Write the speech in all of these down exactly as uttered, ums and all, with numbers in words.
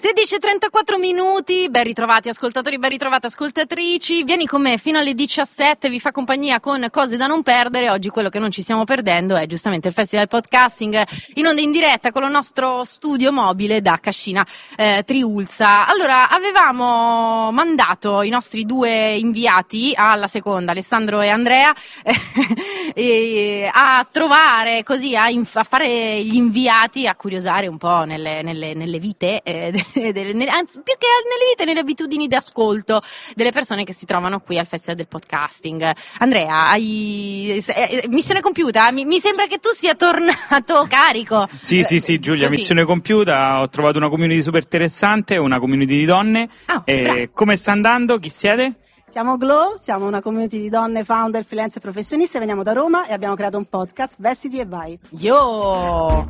tredici e trentaquattro minuti, ben ritrovati ascoltatori, ben ritrovate ascoltatrici, vieni con me fino alle diciassette, vi fa compagnia con cose da non perdere. Oggi quello che non ci stiamo perdendo è giustamente il Festival Podcasting in onda in diretta con il nostro studio mobile da Cascina eh, Triulza. Allora, avevamo mandato i nostri due inviati alla seconda, Alessandro e Andrea, eh, e a trovare così, a, inf- a fare gli inviati, a curiosare un po' nelle, nelle, nelle vite eh, Delle, nelle, anzi, più che nelle vite, nelle abitudini di ascolto delle persone che si trovano qui al Festival del Podcasting. Andrea, hai eh, missione compiuta? Mi, mi sembra che tu sia tornato carico. Sì, sì, sì, Giulia, Così. Missione compiuta. Ho trovato una community super interessante, una community di donne. Ah, e come sta andando? Chi siete? Siamo Glow, siamo una community di donne, founder, freelance e professioniste, veniamo da Roma e abbiamo creato un podcast, Vestiti e Vai. Yo!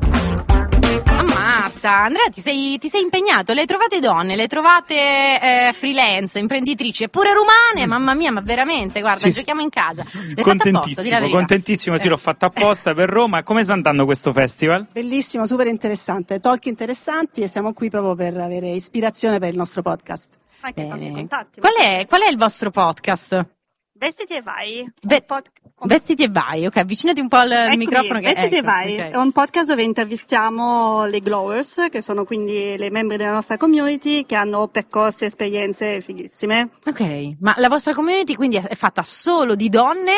Ammazza, Andrea, ti sei, ti sei impegnato, le trovate donne, le trovate eh, freelance, imprenditrici, eppure rumane, mamma mia, ma veramente, guarda, Sì, giochiamo in casa. L'hai contentissimo, apposta, contentissimo, sì, eh. l'ho fatto apposta per Roma. Come sta andando questo festival? Bellissimo, super interessante, talk interessanti e siamo qui proprio per avere ispirazione per il nostro podcast. Anche tanti Bene. contatti. Qual è, qual è il vostro podcast? Vestiti e vai. Ve- Un pod- Vestiti e vai, ok, avvicinati un po' al Eccomi, microfono. Che, Vestiti ecco, e vai okay. è un podcast dove intervistiamo le glowers, che sono quindi le membri della nostra community che hanno percorsi e esperienze fighissime. Ok, ma la vostra community quindi è fatta solo di donne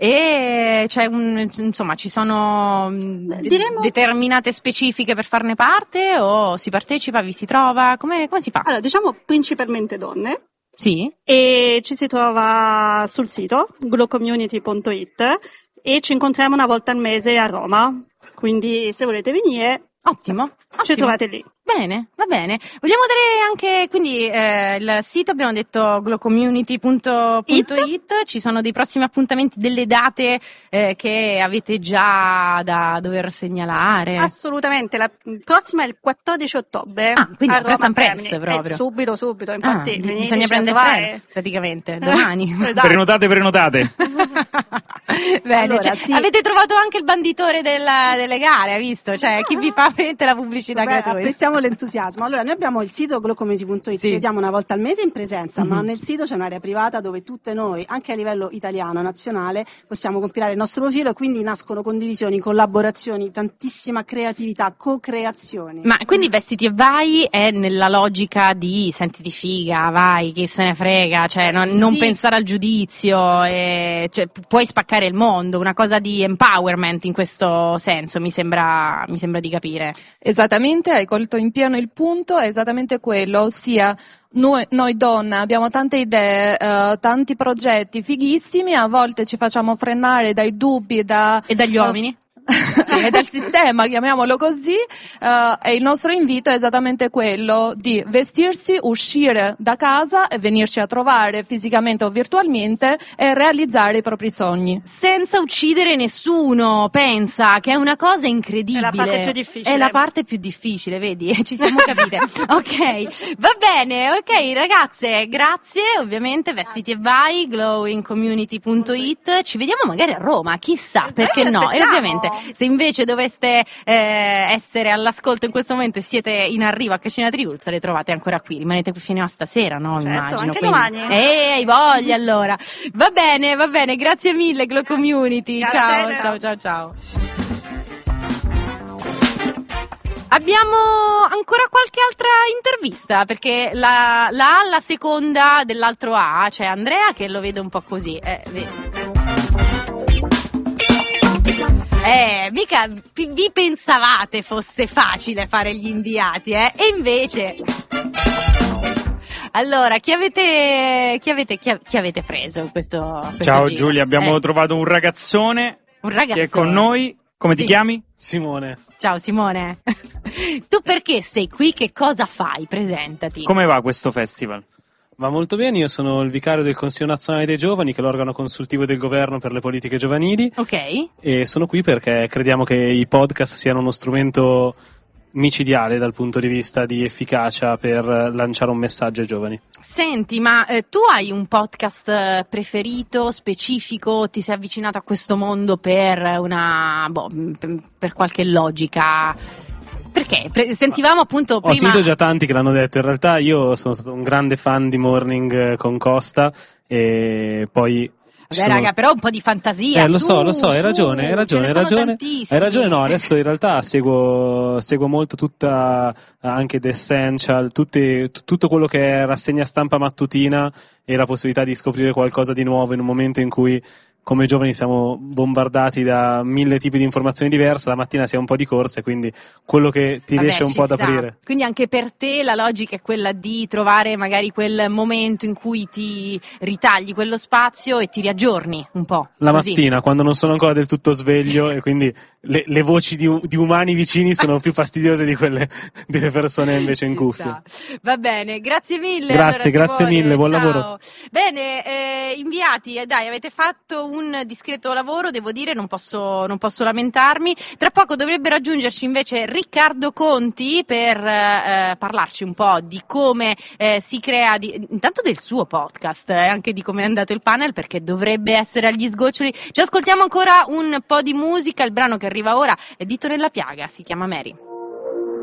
e c'è un, insomma, ci sono de- Diremo- determinate specifiche per farne parte o si partecipa, vi si trova, come, come si fa? Allora, diciamo principalmente donne. Sì? E ci si trova sul sito glowcommunity punto it e ci incontriamo una volta al mese a Roma, quindi se volete venire Ottimo, ci ottimo. trovate lì. Bene, va bene. Vogliamo dare anche, quindi, eh, il sito, abbiamo detto glowcommunity punto it, ci sono dei prossimi appuntamenti, delle date eh, che avete già da dover segnalare? Assolutamente, la prossima è il quattordici ottobre. Ah, quindi a press Roma and press Termini. proprio. È subito, subito, Ah, infatti di- veniteci bisogna a prendere trovare. treno, praticamente, domani. Esatto. Prenotate, prenotate. Bene, Allora, cioè, sì. avete trovato anche il banditore della- delle gare, hai visto? Cioè, chi vi fa veramente la pubblicità Beh, gratuita? apprezziamo l'entusiasmo. Allora, noi abbiamo il sito glowcommunity punto it, Sì. ci vediamo una volta al mese in presenza, Mhm. ma nel sito c'è un'area privata dove tutte noi, anche a livello italiano, nazionale, possiamo compilare il nostro profilo e quindi nascono condivisioni, collaborazioni, tantissima creatività, co-creazioni. Ma quindi Vestiti e Vai è nella logica di sentiti figa, vai, chi se ne frega, cioè non, non Sì. pensare al giudizio, e, cioè, pu- puoi spaccare il mondo, una cosa di empowerment in questo senso, mi sembra, mi sembra di capire. Esattamente, hai colto in pieno il punto, è esattamente quello, ossia noi, noi donne abbiamo tante idee, eh, tanti progetti fighissimi, a volte ci facciamo frenare dai dubbi, da, E dagli uomini? sì, e dal sistema, chiamiamolo così, eh, e il nostro invito è esattamente quello di vestirsi, uscire da casa e venirci a trovare fisicamente o virtualmente e realizzare i propri sogni. Senza uccidere nessuno, pensa, che è una cosa incredibile. È la parte più difficile. È la parte più difficile, vedi? Ci siamo capite. Ok, va bene, ok, ragazze, grazie, ovviamente, Vestiti e Vai, glowcommunity punto it, ci vediamo magari a Roma, chissà, Sì, perché no? E aspettiamo. ovviamente, se invece doveste eh, essere all'ascolto in questo momento e siete in arrivo a Cascina Triulza, le trovate ancora qui, rimanete qui fino a stasera, no? Certo, Immagino. anche quindi- domani. Eh, hai voglia allora. Va bene, va bene, grazie mille Glow Community. Grazie, Ciao, ciao. ciao, ciao, ciao. Abbiamo ancora qualche altra intervista, perché la, la A, la seconda dell'altro A, c'è Andrea che lo vede un po' così. Eh, ve- Eh, mica vi vi pensavate fosse facile fare gli inviati, eh? E invece... Allora, chi avete, chi avete, chi, chi avete preso in questo, questo Ciao giro? Giulia, abbiamo Eh, trovato un ragazzone un ragazzo che è con noi. Come Sì. ti chiami? Simone. Ciao Simone. Tu perché sei qui? Che cosa fai? Presentati. Come va questo festival? Va molto bene, io sono il vicario del Consiglio Nazionale dei Giovani, che è l'organo consultivo del governo per le politiche giovanili, Ok. e sono qui perché crediamo che i podcast siano uno strumento micidiale dal punto di vista di efficacia per lanciare un messaggio ai giovani. Senti, ma eh, tu hai un podcast eh, preferito, specifico? Ti sei avvicinato a questo mondo per una, boh, per, per qualche logica? Perché? Pre- sentivamo appunto Ho prima... sentito già tanti che l'hanno detto. In realtà io sono stato un grande fan di Morning con Costa e poi... Vabbè, sono... raga, però un po' di fantasia. Eh, lo su, so, lo so, hai su, ragione, hai ragione, ce hai ne sono ragione. tantissimi. Hai ragione, no, adesso in realtà seguo, seguo molto tutta, anche The Essential, tutte, t- tutto quello che è rassegna stampa mattutina e la possibilità di scoprire qualcosa di nuovo in un momento in cui come giovani siamo bombardati da mille tipi di informazioni diverse, la mattina si ha un po' di corse, quindi quello che ti Vabbè, riesce un ci po' ad sta. aprire. Quindi anche per te la logica è quella di trovare magari quel momento in cui ti ritagli quello spazio e ti riaggiorni un po'. La così. mattina, quando non sono ancora del tutto sveglio e quindi le, le voci di, di umani vicini sono più fastidiose di quelle delle persone invece in Ci cuffia. sta. Va bene, grazie mille. Grazie, allora, grazie Simone, mille, buon ciao. lavoro. Bene, eh, inviati, eh, dai, avete fatto un discreto lavoro, devo dire, non posso, non posso lamentarmi. Tra poco dovrebbe raggiungerci invece Riccardo Conti per eh, parlarci un po' di come eh, si crea, di, intanto del suo podcast e eh, anche di come è andato il panel, perché dovrebbe essere agli sgoccioli. Ci ascoltiamo ancora un po' di musica, il brano che arriva ora è Dito nella piaga, si chiama Mary.